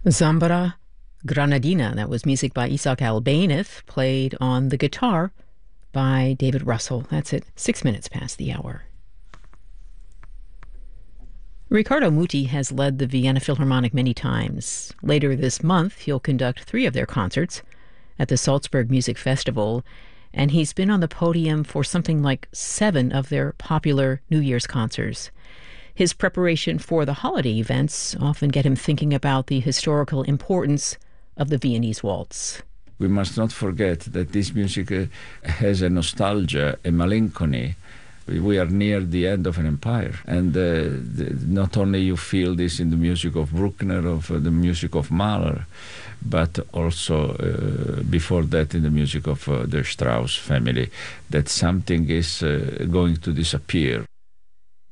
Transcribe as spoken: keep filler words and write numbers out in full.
Zambara Granadina. That was music by Isaac Albéniz, played on the guitar by David Russell. That's it, six minutes past the hour. Riccardo Muti has led the Vienna Philharmonic many times. Later this month, he'll conduct three of their concerts at the Salzburg Music Festival, and he's been on the podium for something like seven of their popular New Year's concerts. His preparation for the holiday events often get him thinking about the historical importance of the Viennese waltz. We must not forget that this music uh, has a nostalgia, a melancholy. We are near the end of an empire, and uh, the, not only you feel this in the music of Bruckner, of uh, the music of Mahler, but also uh, before that in the music of uh, the Strauss family, that something is uh, going to disappear.